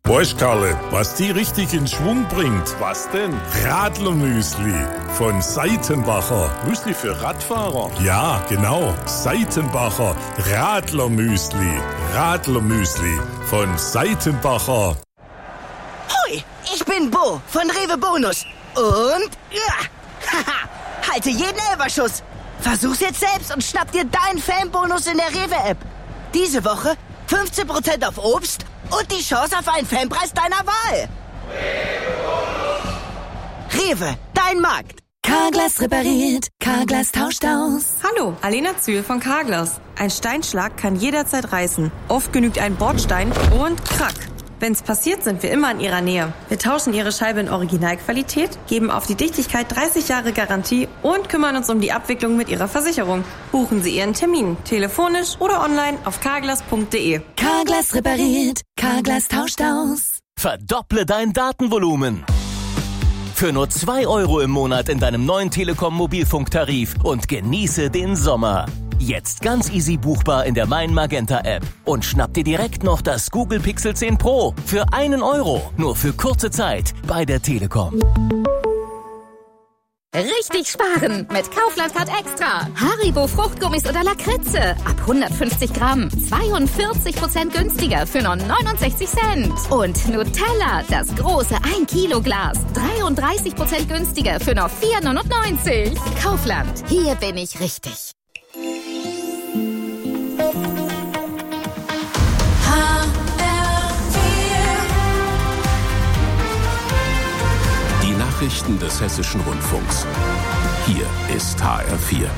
Weißt, Karle, was die richtig in Schwung bringt? Was denn? Radlermüsli von Seitenbacher. Müsli für Radfahrer? Ja, genau. Seitenbacher Radlermüsli. Radlermüsli von Seitenbacher. Hui, ich bin Bo von Rewe Bonus. Und halte jeden Elferschuss. Versuch's jetzt selbst und schnapp dir deinen Fanbonus in der Rewe-App. Diese Woche 15% auf Obst und die Chance auf einen Fanpreis deiner Wahl. Rewe, dein Markt. Carglass repariert, Carglass tauscht aus. Hallo, Alena Zühl von Carglass. Ein Steinschlag kann jederzeit reißen. Oft genügt ein Bordstein und krack. Wenn's passiert, sind wir immer in Ihrer Nähe. Wir tauschen Ihre Scheibe in Originalqualität, geben auf die Dichtigkeit 30 Jahre Garantie und kümmern uns um die Abwicklung mit Ihrer Versicherung. Buchen Sie Ihren Termin, telefonisch oder online auf carglass.de. Carglass repariert, Carglass tauscht aus. Verdopple dein Datenvolumen. Für nur 2 € im Monat in deinem neuen Telekom-Mobilfunktarif und genieße den Sommer. Jetzt ganz easy buchbar in der Mein Magenta App. Und schnapp dir direkt noch das Google Pixel 10 Pro für 1 €. Nur für kurze Zeit bei der Telekom. Richtig sparen mit Kaufland Card Extra. Haribo Fruchtgummis oder Lakritze. Ab 150 Gramm. 42% günstiger für nur 69 Cent. Und Nutella, das große 1 Kilo Glas. 33% günstiger für nur 4,99 €. Kaufland, hier bin ich richtig. Nachrichten des Hessischen Rundfunks. Hier ist HR4.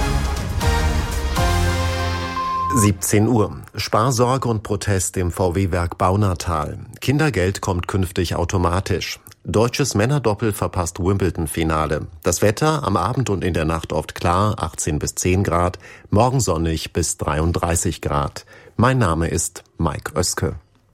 17 Uhr. Sparsorge und Protest im VW-Werk Baunatal. Kindergeld kommt künftig automatisch. Deutsches Männerdoppel verpasst Wimbledon-Finale. Das Wetter am Abend und in der Nacht oft klar, 18 bis 10 Grad, morgen sonnig bis 33 Grad. Mein Name ist Mike Oeske.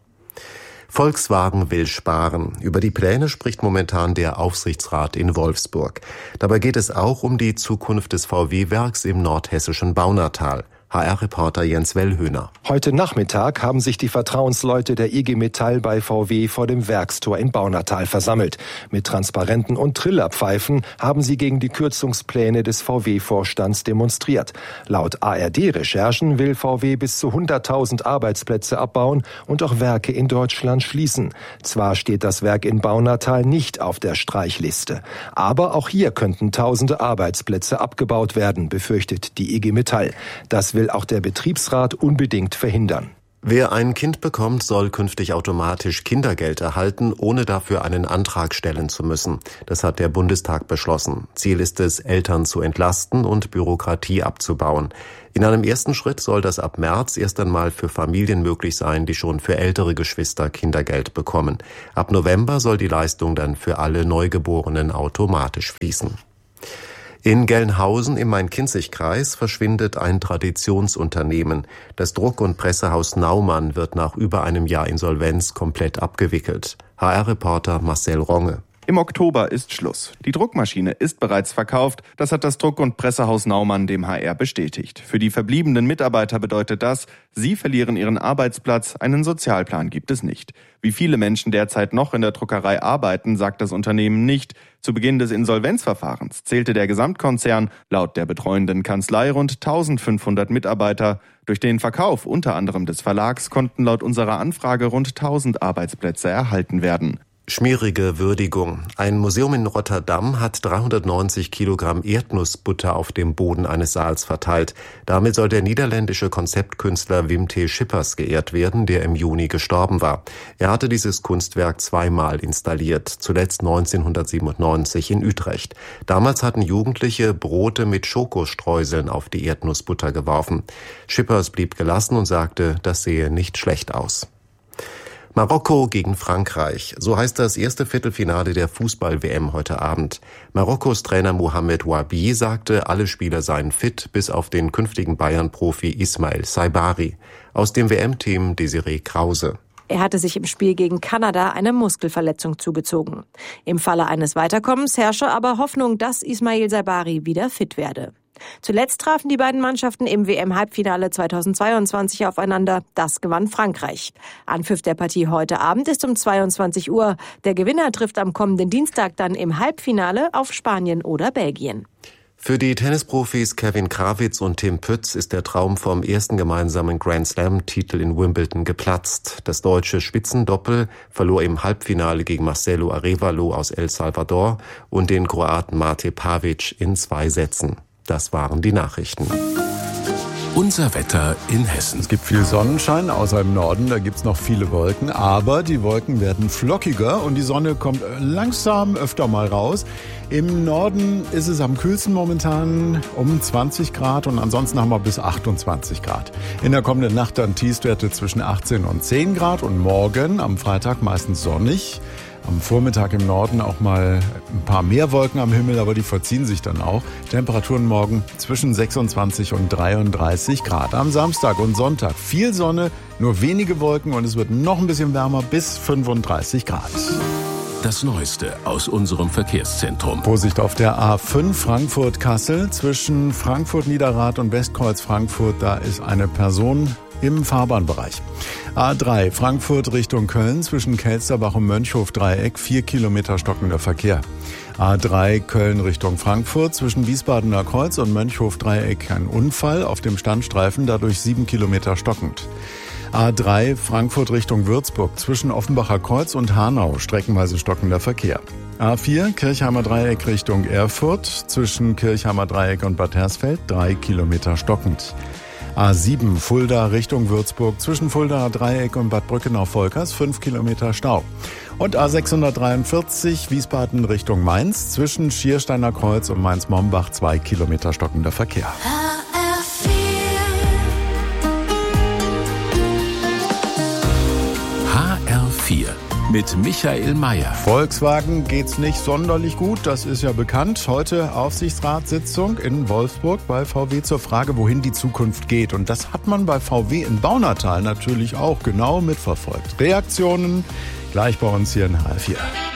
Volkswagen will sparen. Über die Pläne spricht momentan der Aufsichtsrat in Wolfsburg. Dabei geht es auch um die Zukunft des VW-Werks im nordhessischen Baunatal. HR-Reporter Jens Wellhöhner. Heute Nachmittag haben sich die Vertrauensleute der IG Metall bei VW vor dem Werkstor in Baunatal versammelt. Mit Transparenten und Trillerpfeifen haben sie gegen die Kürzungspläne des VW-Vorstands demonstriert. Laut ARD-Recherchen will VW bis zu 100.000 Arbeitsplätze abbauen und auch Werke in Deutschland schließen. Zwar steht das Werk in Baunatal nicht auf der Streichliste, aber auch hier könnten tausende Arbeitsplätze abgebaut werden, befürchtet die IG Metall. Das will auch der Betriebsrat unbedingt verhindern. Wer ein Kind bekommt, soll künftig automatisch Kindergeld erhalten, ohne dafür einen Antrag stellen zu müssen. Das hat der Bundestag beschlossen. Ziel ist es, Eltern zu entlasten und Bürokratie abzubauen. In einem ersten Schritt soll das ab März erst einmal für Familien möglich sein, die schon für ältere Geschwister Kindergeld bekommen. Ab November soll die Leistung dann für alle Neugeborenen automatisch fließen. In Gelnhausen im Main-Kinzig-Kreis verschwindet ein Traditionsunternehmen. Das Druck- und Pressehaus Naumann wird nach über einem Jahr Insolvenz komplett abgewickelt. HR-Reporter Marcel Ronge. Im Oktober ist Schluss. Die Druckmaschine ist bereits verkauft. Das hat das Druck- und Pressehaus Naumann dem HR bestätigt. Für die verbliebenen Mitarbeiter bedeutet das, sie verlieren ihren Arbeitsplatz, einen Sozialplan gibt es nicht. Wie viele Menschen derzeit noch in der Druckerei arbeiten, sagt das Unternehmen nicht. Zu Beginn des Insolvenzverfahrens zählte der Gesamtkonzern laut der betreuenden Kanzlei rund 1500 Mitarbeiter. Durch den Verkauf unter anderem des Verlags konnten laut unserer Anfrage rund 1000 Arbeitsplätze erhalten werden. Schmierige Würdigung. Ein Museum in Rotterdam hat 390 Kilogramm Erdnussbutter auf dem Boden eines Saals verteilt. Damit soll der niederländische Konzeptkünstler Wim T. Schippers geehrt werden, der im Juni gestorben war. Er hatte dieses Kunstwerk zweimal installiert, zuletzt 1997 in Utrecht. Damals hatten Jugendliche Brote mit Schokostreuseln auf die Erdnussbutter geworfen. Schippers blieb gelassen und sagte, das sehe nicht schlecht aus. Marokko gegen Frankreich. So heißt das erste Viertelfinale der Fußball-WM heute Abend. Marokkos Trainer Mohamed Wabi sagte, alle Spieler seien fit, bis auf den künftigen Bayern-Profi Ismail Saibari. Aus dem WM-Team Desiree Krause. Er hatte sich im Spiel gegen Kanada eine Muskelverletzung zugezogen. Im Falle eines Weiterkommens herrsche aber Hoffnung, dass Ismail Saibari wieder fit werde. Zuletzt trafen die beiden Mannschaften im WM-Halbfinale 2022 aufeinander. Das gewann Frankreich. Anpfiff der Partie heute Abend ist um 22 Uhr. Der Gewinner trifft am kommenden Dienstag dann im Halbfinale auf Spanien oder Belgien. Für die Tennisprofis Kevin Krawitz und Tim Pütz ist der Traum vom ersten gemeinsamen Grand-Slam-Titel in Wimbledon geplatzt. Das deutsche Spitzendoppel verlor im Halbfinale gegen Marcelo Arévalo aus El Salvador und den Kroaten Mate Pavic in 2 Sätzen. Das waren die Nachrichten. Unser Wetter in Hessen. Es gibt viel Sonnenschein, außer im Norden, da gibt's noch viele Wolken. Aber die Wolken werden flockiger und die Sonne kommt langsam öfter mal raus. Im Norden ist es am kühlsten momentan um 20 Grad und ansonsten haben wir bis 28 Grad. In der kommenden Nacht dann Tiefstwerte zwischen 18 und 10 Grad und morgen am Freitag meistens sonnig. Am Vormittag im Norden auch mal ein paar mehr Wolken am Himmel, aber die verziehen sich dann auch. Temperaturen morgen zwischen 26 und 33 Grad. Am Samstag und Sonntag viel Sonne, nur wenige Wolken und es wird noch ein bisschen wärmer bis 35 Grad. Das Neueste aus unserem Verkehrszentrum. Vorsicht auf der A5 Frankfurt-Kassel zwischen Frankfurt-Niederrad und Westkreuz-Frankfurt. Da ist eine Person im Fahrbahnbereich. A3 Frankfurt Richtung Köln zwischen Kelsterbach und Mönchhof-Dreieck 4 Kilometer stockender Verkehr. A3 Köln Richtung Frankfurt zwischen Wiesbadener Kreuz und Mönchhof-Dreieck ein Unfall auf dem Standstreifen, dadurch 7 Kilometer stockend. A3 Frankfurt Richtung Würzburg zwischen Offenbacher Kreuz und Hanau streckenweise stockender Verkehr. A4 Kirchheimer Dreieck Richtung Erfurt zwischen Kirchheimer Dreieck und Bad Hersfeld 3 Kilometer stockend. A7 Fulda Richtung Würzburg zwischen Fuldaer Dreieck und Bad Brückenau-Volkers 5 Kilometer Stau. Und A643 Wiesbaden Richtung Mainz zwischen Schiersteiner Kreuz und Mainz-Mombach 2 Kilometer stockender Verkehr. HR4 mit Michael Mayer. Volkswagen geht's nicht sonderlich gut, das ist ja bekannt. Heute Aufsichtsratssitzung in Wolfsburg bei VW zur Frage, wohin die Zukunft geht. Und das hat man bei VW in Baunatal natürlich auch genau mitverfolgt. Reaktionen gleich bei uns hier in HR4.